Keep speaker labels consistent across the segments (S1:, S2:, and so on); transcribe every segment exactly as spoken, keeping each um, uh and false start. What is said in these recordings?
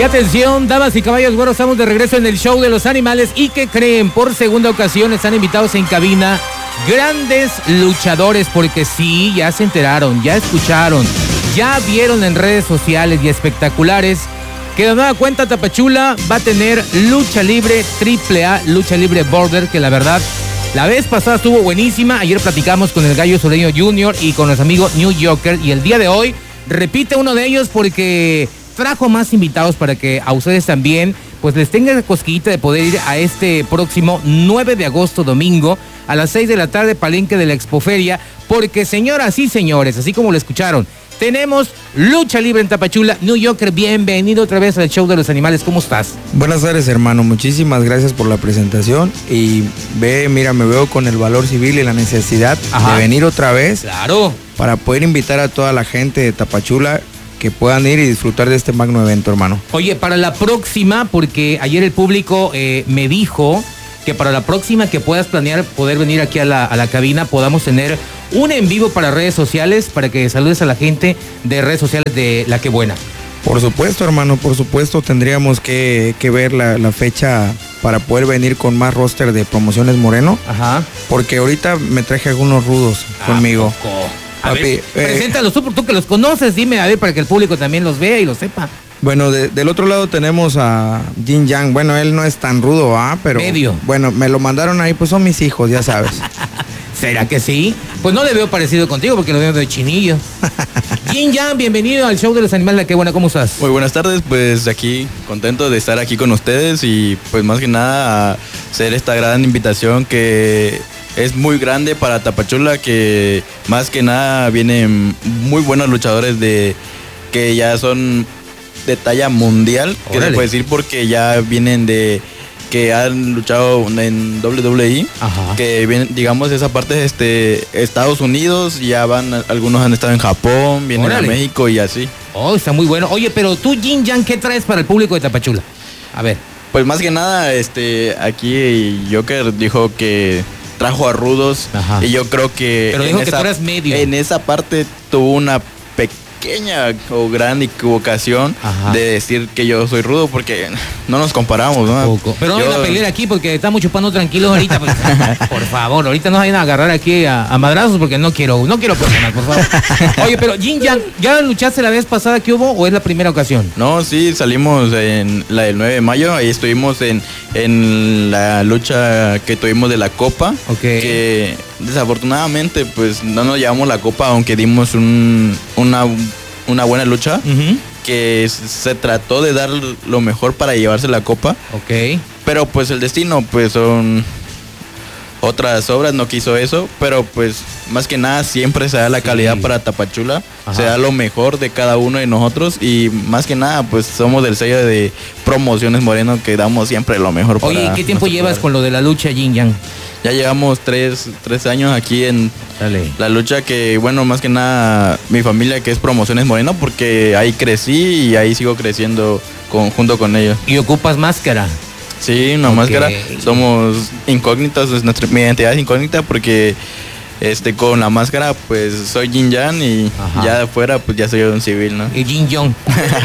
S1: atención, damas y caballos, bueno, estamos de regreso en el show de los animales. ¿Y qué creen? Por segunda ocasión están invitados en cabina grandes luchadores, porque sí, ya se enteraron, ya escucharon, ya vieron en redes sociales y espectaculares que de nueva cuenta Tapachula va a tener lucha libre triple A, lucha libre border, que la verdad, la vez pasada estuvo buenísima. Ayer platicamos con el Gallo Sureño junior y con los amigos New Yorker, y el día de hoy repite uno de ellos porque trajo más invitados para que a ustedes también pues les tenga la cosquillita de poder ir a este próximo nueve de agosto, domingo, a las seis de la tarde, palenque de la Expoferia, porque señoras y señores, así como lo escucharon, tenemos lucha libre en Tapachula. New Yorker, bienvenido otra vez al show de los animales, ¿cómo estás?
S2: Buenas tardes, hermano, muchísimas gracias por la presentación y ve, mira, me veo con el valor civil y la necesidad Ajá. de venir otra vez.
S1: Claro.
S2: Para poder invitar a toda la gente de Tapachula que puedan ir y disfrutar de este magno evento, hermano.
S1: Oye, para la próxima, porque ayer el público eh, me dijo que para la próxima que puedas planear poder venir aquí a la, a la cabina, podamos tener un en vivo para redes sociales, para que saludes a la gente de redes sociales de La Que Buena.
S2: Por supuesto, hermano, por supuesto, tendríamos que, que ver la, la fecha para poder venir con más roster de Promociones Moreno.
S1: Ajá.
S2: Porque ahorita me traje algunos rudos ah, conmigo.
S1: Poco. A Papi, ver, eh, preséntalos tú, tú que los conoces, dime, a ver, para que el público también los vea y lo sepa.
S2: Bueno, de, del otro lado tenemos a Jin Yang. Bueno, él no es tan rudo, ¿ah? Pero
S1: medio.
S2: Bueno, me lo mandaron ahí, pues son mis hijos, ya sabes.
S1: ¿Será que sí? Pues no le veo parecido contigo porque lo veo de chinillo. Jin Yang, bienvenido al show de los animales. La Que Buena, ¿cómo estás?
S3: Muy buenas tardes, pues aquí contento de estar aquí con ustedes y pues más que nada a hacer esta gran invitación que es muy grande para Tapachula, que más que nada vienen muy buenos luchadores de que ya son de talla mundial, que se puede decir, porque ya vienen de que han luchado en doble u doble u E, Ajá. que vienen, digamos, esa parte de este, Estados Unidos, ya van, algunos han estado en Japón, vienen Órale. a México y así.
S1: Oh, está muy bueno. Oye, pero tú, Jin Yang, ¿qué traes para el público de Tapachula? A ver.
S3: Pues más que nada, este, aquí Joker dijo que trajo a rudos. Ajá. Y yo creo que
S1: pero dijo que esa, tú eras medio.
S3: En esa parte tuvo una pequeña o gran equivocación Ajá. de decir que yo soy rudo, porque no nos comparamos, ¿no?
S1: Poco. Pero no yo... vayan a pelear aquí porque estamos chupando tranquilos ahorita. Pues, por favor, ahorita no vayan a agarrar aquí a, a madrazos porque no quiero, no quiero problemas, por favor. Oye, pero Jin Yang, ¿ya luchaste la vez pasada que hubo o es la primera ocasión?
S3: No, sí, salimos en la del nueve de mayo, ahí estuvimos en, en la lucha que tuvimos de la Copa,
S1: okay.
S3: que desafortunadamente pues no nos llevamos la Copa, aunque dimos un, una, una buena lucha.
S1: Uh-huh.
S3: Que se trató de dar lo mejor para llevarse la Copa.
S1: Ok.
S3: Pero pues el destino, pues son otras obras, no quiso eso. Pero pues más que nada siempre se da la calidad sí. para Tapachula. Ajá. Se da lo mejor de cada uno de nosotros. Y más que nada pues somos del sello de Promociones Moreno, que damos siempre lo mejor.
S1: Oye,
S3: para
S1: ¿qué tiempo llevas padre? con lo de la lucha, Jin Yang?
S3: Ya llevamos tres, tres años aquí en
S1: Dale.
S3: la lucha, que bueno, más que nada mi familia, que es Promociones Moreno, porque ahí crecí y ahí sigo creciendo con, junto con ellos.
S1: ¿Y ocupas máscara?
S3: Sí, una okay. máscara. Somos incógnitos, nuestra, mi identidad es incógnita porque este con la máscara pues soy Jin Yang y Ajá. ya de afuera pues ya soy un civil, ¿no?
S1: Y Jin Jong.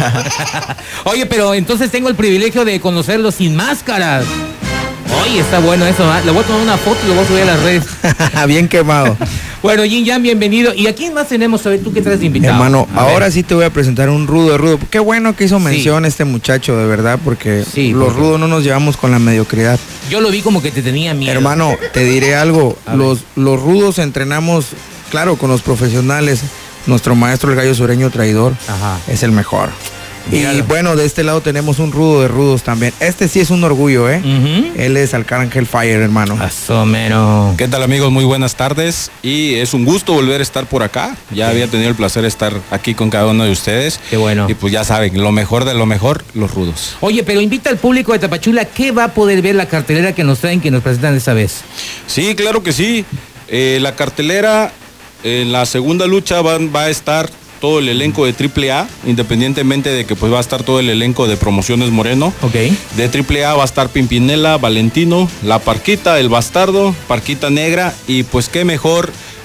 S1: Oye, pero entonces tengo el privilegio de conocerlo sin máscaras. Oye, está bueno eso, ¿eh? Le voy a tomar una foto y lo voy a subir a las redes.
S2: Bien quemado.
S1: Bueno, Jin Yang, bienvenido. ¿Y a quién más tenemos? A ver, ¿tú qué traes de invitado?
S2: Hermano, a ahora ver. sí te voy a presentar un rudo de rudo. Qué bueno que hizo mención sí. este muchacho, de verdad, porque sí, los porque... rudos no nos llevamos con la mediocridad.
S1: Yo lo vi como que te tenía miedo.
S2: Hermano, te diré algo. Los, los rudos entrenamos, claro, con los profesionales. Nuestro maestro, el Gallo Sureño Traidor, Ajá. es el mejor. Míralo. Y bueno, de este lado tenemos un rudo de rudos también. Este sí es un orgullo, ¿eh? Uh-huh. Él es Arcángel Fire, hermano.
S1: Asomero.
S4: ¿Qué tal, amigos? Muy buenas tardes. Y es un gusto volver a estar por acá. Ya sí. había tenido el placer de estar aquí con cada uno de ustedes.
S1: Qué bueno.
S4: Y pues ya saben, lo mejor de lo mejor, los rudos.
S1: Oye, pero invita al público de Tapachula, ¿qué va a poder ver la cartelera que nos traen, que nos presentan esta vez?
S4: Sí, claro que sí. Eh, la cartelera, en eh, la segunda lucha va, va a estar todo el elenco de triple A, independientemente de que pues va a estar todo el elenco de Promociones Moreno.
S1: Ok.
S4: De triple A va a estar Pimpinela, Valentino, La Parquita, El Bastardo, Parquita Negra, y pues qué mejor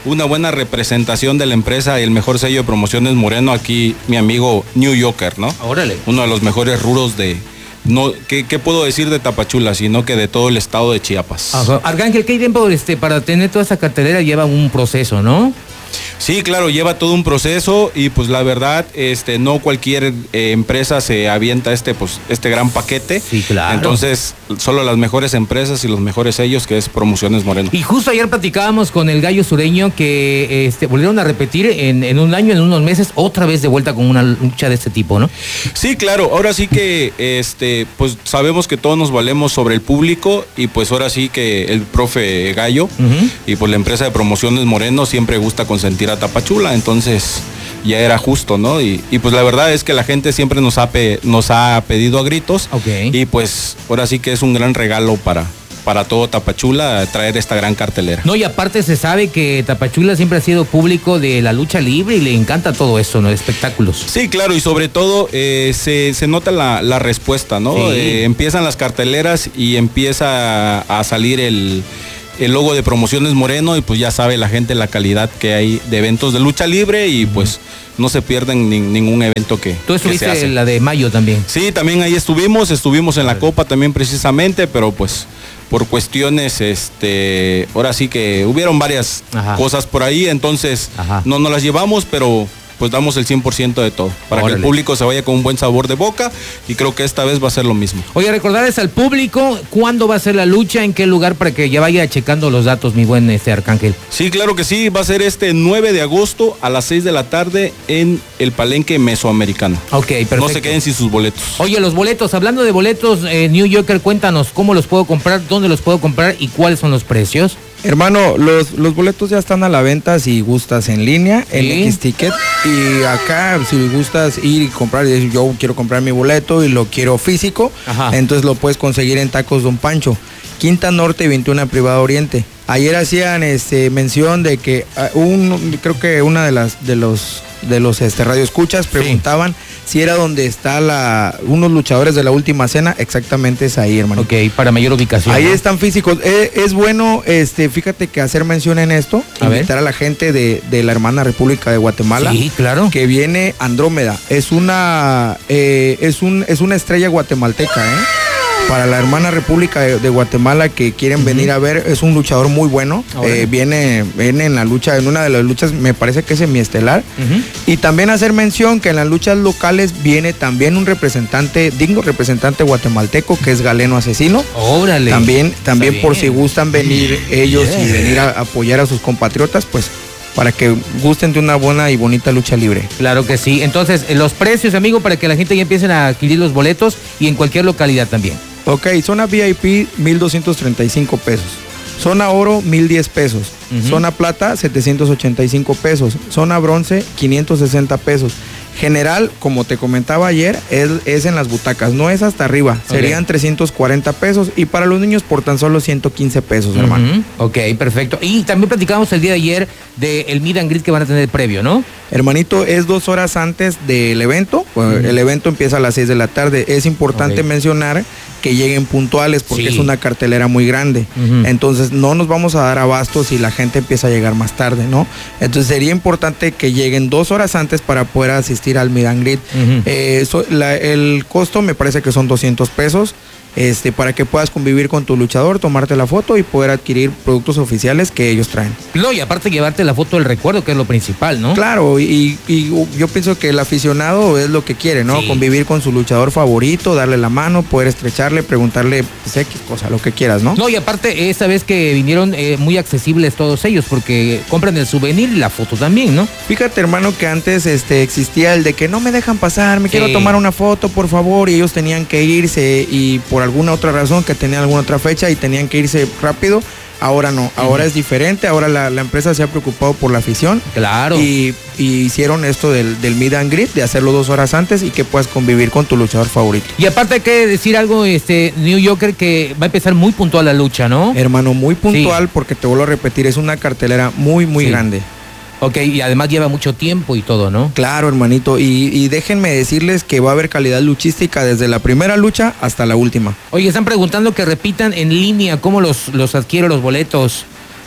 S4: una buena representación de la empresa y el mejor sello de promociones Moreno, aquí mi amigo New Yorker, ¿no?
S1: Órale.
S4: Uno de los mejores rudos de... No, ¿qué, ¿Qué puedo decir de Tapachula? Sino que de todo el estado de Chiapas.
S1: Ajá. Arcángel, ¿qué tiempo este, para tener toda esa cartelera lleva un proceso, no?
S4: Sí, claro, lleva todo un proceso y pues la verdad, este, no cualquier eh, empresa se avienta este, pues, este gran paquete.
S1: Sí, claro.
S4: Entonces, solo las mejores empresas y los mejores sellos, que es Promociones Moreno.
S1: Y justo ayer platicábamos con el Gallo Sureño que este, volvieron a repetir en, en un año, en unos meses, otra vez de vuelta con una lucha de este tipo, ¿no?
S4: Sí, claro, ahora sí que este, pues sabemos que todos nos valemos sobre el público y pues ahora sí que el profe Gallo uh-huh. y pues la empresa de Promociones Moreno siempre gusta consentir a Tapachula, entonces ya era justo, ¿no? Y, y pues la verdad es que la gente siempre nos ha, pe, nos ha pedido a gritos
S1: okay.
S4: y pues ahora sí que es un gran regalo para, para todo Tapachula traer esta gran cartelera.
S1: No, y aparte se sabe que Tapachula siempre ha sido público de la lucha libre y le encanta todo eso, ¿no? De espectáculos.
S4: Sí, claro, y sobre todo eh, se, se nota la, la respuesta, ¿no?
S1: Sí.
S4: Eh, empiezan las carteleras y empieza a, a salir el... el logo de Promociones Moreno y pues ya sabe la gente la calidad que hay de eventos de lucha libre y pues no se pierden ni, ningún evento que,
S1: ¿Tú estuviste
S4: que se hace.
S1: En la de mayo también?
S4: Sí, también ahí estuvimos, estuvimos en la Copa también precisamente, pero pues por cuestiones, este, ahora sí que hubieron varias Ajá. cosas por ahí, entonces Ajá. no nos las llevamos, pero pues damos el cien por ciento de todo, para Órale. que el público se vaya con un buen sabor de boca y creo que esta vez va a ser lo mismo.
S1: Oye, recordarles al público cuándo va a ser la lucha, en qué lugar, para que ya vaya checando los datos, mi buen este Arcángel.
S4: Sí, claro que sí, va a ser este nueve de agosto a las seis de la tarde en el Palenque Mesoamericano.
S1: Ok, perfecto.
S4: No se queden sin sus boletos.
S1: Oye, los boletos, hablando de boletos, eh, New Yorker, cuéntanos cómo los puedo comprar, dónde los puedo comprar y cuáles son los precios.
S2: Hermano, los, los boletos ya están a la venta si gustas en línea, en ¿Sí? X-Ticket. Y acá, si gustas ir y comprar y decir, yo quiero comprar mi boleto y lo quiero físico, Ajá. entonces lo puedes conseguir en Tacos Don Pancho, Quinta Norte, veintiuno Privada Oriente. Ayer hacían este, mención de que uh, un, creo que una de las de los de los este, radioescuchas preguntaban sí. si era donde está la unos luchadores de la Última Cena. Exactamente es ahí, hermano.
S1: Ok, para mayor ubicación.
S2: Ahí
S1: ¿no?
S2: están físicos. Eh, es bueno, este, fíjate que hacer mención en esto, a invitar ver. a la gente de, de la hermana República de Guatemala.
S1: Sí, claro.
S2: Que viene Andrómeda. Es una, eh, es un, es una estrella guatemalteca, ¿eh? Para la hermana República de, de Guatemala que quieren uh-huh. venir a ver, es un luchador muy bueno, eh, viene, viene en la lucha, en una de las luchas, me parece que es semiestelar, uh-huh. y también hacer mención que en las luchas locales viene también un representante, digno representante guatemalteco, que es Galeno Asesino.
S1: Órale.
S2: También, también por si gustan venir ellos yeah. y venir a apoyar a sus compatriotas, pues para que gusten de una buena y bonita lucha libre.
S1: Claro que sí. Entonces, los precios, amigo, para que la gente ya empiecen a adquirir los boletos y en cualquier localidad también.
S2: Ok, zona V I P, mil doscientos treinta y cinco pesos. Zona oro, mil diez pesos. Uh-huh. Zona plata, setecientos ochenta y cinco pesos. Zona bronce, quinientos sesenta pesos. General, como te comentaba ayer, es, es en las butacas, no es hasta arriba. Okay. Serían trescientos cuarenta pesos y para los niños por tan solo ciento quince pesos, uh-huh. hermano.
S1: Ok, perfecto. Y también platicamos el día de ayer del meet and greet que van a tener previo, ¿no?
S2: Hermanito, es dos horas antes del evento. Uh-huh. El evento empieza a las seis de la tarde. Es importante okay. mencionar que lleguen puntuales porque sí. es una cartelera muy grande. Uh-huh. Entonces no nos vamos a dar abasto si la gente empieza a llegar más tarde, ¿no? Entonces sería importante que lleguen dos horas antes para poder asistir al meet and greet. Uh-huh. eh, so, la, el costo me parece que son doscientos pesos. Este, para que puedas convivir con tu luchador, tomarte la foto y poder adquirir productos oficiales que ellos traen.
S1: No, y aparte llevarte la foto del recuerdo, que es lo principal, ¿no?
S2: Claro, y, y yo pienso que el aficionado es lo que quiere, ¿no? Sí. Convivir con su luchador favorito, darle la mano, poder estrecharle, preguntarle pues, X cosa, lo que quieras, ¿no?
S1: No, y aparte, esta vez que vinieron eh, muy accesibles todos ellos, porque compran el souvenir y la foto también, ¿no?
S2: Fíjate, hermano, que antes este, existía el de que no me dejan pasar, me sí. quiero tomar una foto, por favor, y ellos tenían que irse y por alguna otra razón que tenían alguna otra fecha y tenían que irse rápido. Ahora no, ahora uh-huh. es diferente, ahora la, la empresa se ha preocupado por la afición.
S1: Claro.
S2: Y, y hicieron esto del, del meet and greet, de hacerlo dos horas antes y que puedas convivir con tu luchador favorito.
S1: Y aparte hay que decir algo, este New Yorker, que va a empezar muy puntual la lucha, ¿no?
S2: Hermano, muy puntual sí. porque te vuelvo a repetir, es una cartelera muy, muy sí. grande.
S1: Ok, y además lleva mucho tiempo y todo, ¿no?
S2: Claro, hermanito, y, y déjenme decirles que va a haber calidad luchística desde la primera lucha hasta la última.
S1: Oye, están preguntando que repitan en línea cómo los, los adquiero los boletos.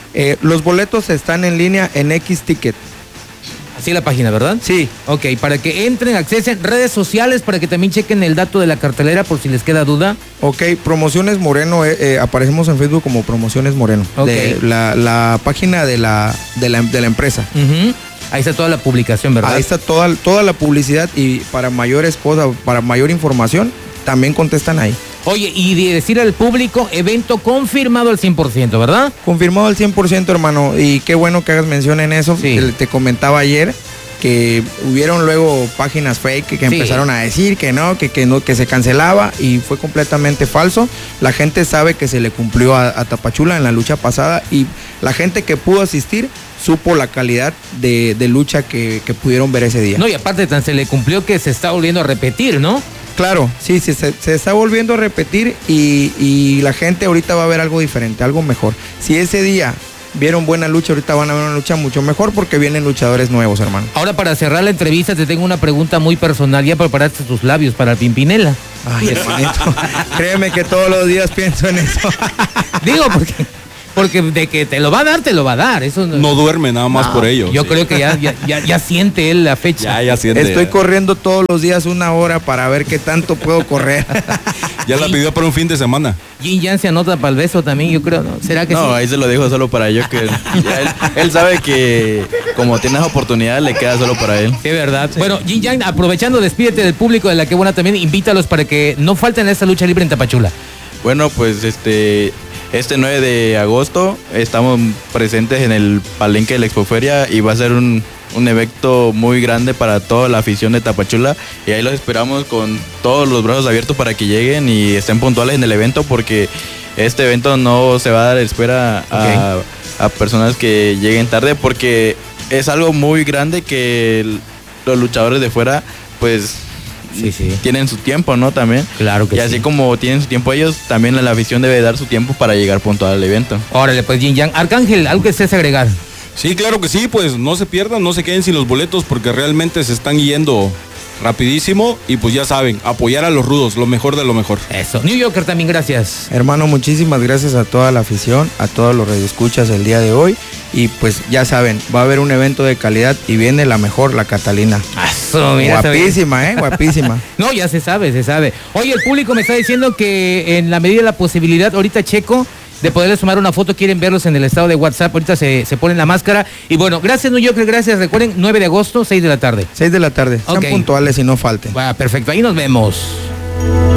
S2: Eh, los boletos están en línea en X Ticket.
S1: Así la página, ¿verdad?
S2: Sí.
S1: Ok, para que entren, accesen redes sociales, para que también chequen el dato de la cartelera por si les queda duda.
S2: Ok, Promociones Moreno, eh, eh, aparecemos en Facebook como Promociones Moreno.
S1: Ok.
S2: De la, la página de la, de la, de la empresa.
S1: Uh-huh. Ahí está toda la publicación, ¿verdad?
S2: Ahí está toda, toda la publicidad y para mayores cosas, para mayor información, también contestan ahí.
S1: Oye, y de decir al público, evento confirmado al cien por ciento, ¿verdad?
S2: Confirmado al cien por ciento, hermano, y qué bueno que hagas mención en eso.
S1: Sí.
S2: Te, te comentaba ayer que hubieron luego páginas fake que, que
S1: Sí.
S2: empezaron a decir que no, que, que no, que se cancelaba y fue completamente falso. La gente sabe que se le cumplió a, a Tapachula en la lucha pasada y la gente que pudo asistir supo la calidad de, de lucha que, que pudieron ver ese día.
S1: No, y aparte tan se le cumplió que se está volviendo a repetir, ¿no?
S2: Claro, sí, sí se, se está volviendo a repetir y, y la gente ahorita va a ver algo diferente, algo mejor. Si ese día vieron buena lucha, ahorita van a ver una lucha mucho mejor porque vienen luchadores nuevos, hermano.
S1: Ahora, para cerrar la entrevista, te tengo una pregunta muy personal. ¿Ya preparaste tus labios para el Pimpinela?
S2: Ay, hermanito, créeme que todos los días pienso en eso.
S1: Digo, porque... Porque de que te lo va a dar, te lo va a dar. Eso no,
S4: no duerme nada más
S1: no,
S4: por ello.
S1: Yo
S4: sí.
S1: creo que ya, ya, ya, ya siente él la fecha.
S4: Ya, ya siente.
S2: Estoy
S4: ya.
S2: corriendo todos los días una hora para ver qué tanto puedo correr.
S4: Ya la pidió para un fin de semana.
S1: Jin Jan se anota para el beso también, yo creo, ¿no? ¿Será que
S3: no,
S1: sí?
S3: ahí se lo dejo solo para yo, que ya él, él sabe que como tienes oportunidad le queda solo para él.
S1: Sí, verdad. Sí. Bueno, Jin Jan, aprovechando, despídete del público de La Que Buena también, invítalos para que no falten a esta lucha libre en Tapachula.
S3: Bueno, pues este... Este nueve de agosto estamos presentes en el Palenque de la Expoferia y va a ser un, un evento muy grande para toda la afición de Tapachula y ahí los esperamos con todos los brazos abiertos para que lleguen y estén puntuales en el evento porque este evento no se va a dar espera a, okay. a personas que lleguen tarde porque es algo muy grande que el, los luchadores de fuera pues...
S1: Sí, sí.
S3: Tienen su tiempo, ¿no? También.
S1: Claro que
S3: y así
S1: sí.
S3: como tienen su tiempo ellos, también la afición debe dar su tiempo para llegar puntual al evento.
S1: Órale, pues Jin Yang. Arcángel, ¿algo que estés agregar?
S4: Sí, claro que sí, pues no se pierdan, no se queden sin los boletos porque realmente se están yendo rapidísimo y pues ya saben, apoyar a los rudos, lo mejor de lo mejor.
S1: Eso. New Yorker también, gracias.
S2: Hermano, muchísimas gracias a toda la afición, a todos los radioescuchas el día de hoy y pues ya saben, va a haber un evento de calidad y viene la mejor, la Catalina.
S1: Eso, mira,
S2: guapísima, eh, guapísima.
S1: No, ya se sabe, se sabe. Oye, el público me está diciendo que en la medida de la posibilidad, ahorita checo, de poderles tomar una foto, quieren verlos en el estado de WhatsApp, ahorita se, se ponen la máscara. Y bueno, gracias New Yorker, gracias. Recuerden, nueve de agosto, seis de la tarde.
S2: seis de la tarde, sean
S1: okay.
S2: puntuales y no falten.
S1: Va, perfecto, ahí nos vemos.